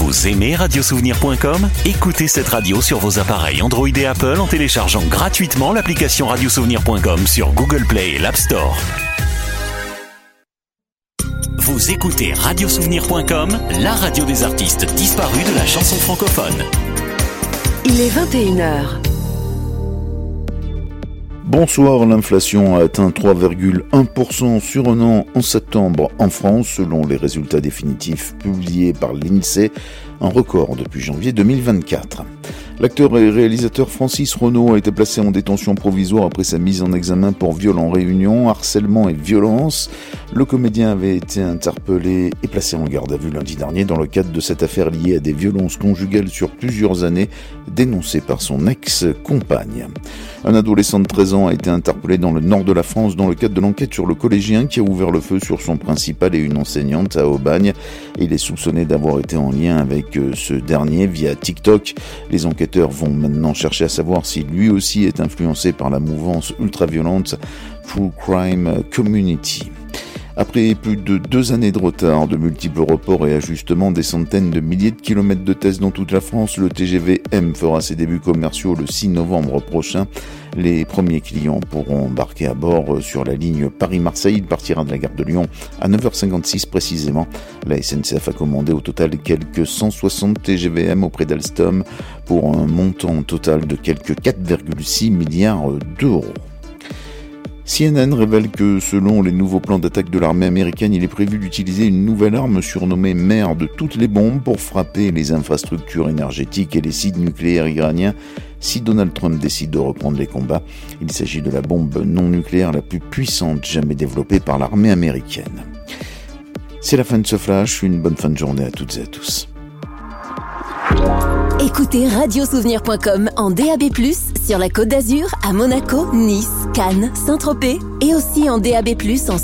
Vous aimez radiosouvenir.com ? Écoutez cette radio sur vos appareils Android et Apple en téléchargeant gratuitement l'application radiosouvenir.com sur Google Play et l'App Store. Vous écoutez radiosouvenir.com, la radio des artistes disparus de la chanson francophone. Il est 21h. Bonsoir, l'inflation a atteint 3,1% sur un an en septembre en France, selon les résultats définitifs publiés par l'INSEE, un record depuis janvier 2024. L'acteur et réalisateur Francis Renaud a été placé en détention provisoire après sa mise en examen pour viol en réunion, harcèlement et violence. Le comédien avait été interpellé et placé en garde à vue lundi dernier dans le cadre de cette affaire liée à des violences conjugales sur plusieurs années dénoncées par son ex-compagne. Un adolescent de 13 ans a été interpellé dans le nord de la France dans le cadre de l'enquête sur le collégien qui a ouvert le feu sur son principal et une enseignante à Aubagne. Il est soupçonné d'avoir été en lien avec ce dernier via TikTok. Les enquêteurs vont maintenant chercher à savoir si lui aussi est influencé par la mouvance ultra-violente True Crime Community. Après plus de 2 années de retard, de multiples reports et ajustements, des centaines de milliers de kilomètres de tests dans toute la France, le TGV M fera ses débuts commerciaux le 6 novembre prochain. Les premiers clients pourront embarquer à bord sur la ligne Paris-Marseille. Il partira de la gare de Lyon à 9h56 précisément. La SNCF a commandé au total quelques 160 TGV M auprès d'Alstom pour un montant total de quelques 4,6 milliards d'euros. CNN révèle que selon les nouveaux plans d'attaque de l'armée américaine, il est prévu d'utiliser une nouvelle arme surnommée mère de toutes les bombes pour frapper les infrastructures énergétiques et les sites nucléaires iraniens si Donald Trump décide de reprendre les combats. Il s'agit de la bombe non nucléaire la plus puissante jamais développée par l'armée américaine. C'est la fin de ce flash, une bonne fin de journée à toutes et à tous. Écoutez radiosouvenir.com en DAB+, sur la Côte d'Azur, à Monaco, Nice, Cannes, Saint-Tropez et aussi en DAB+, en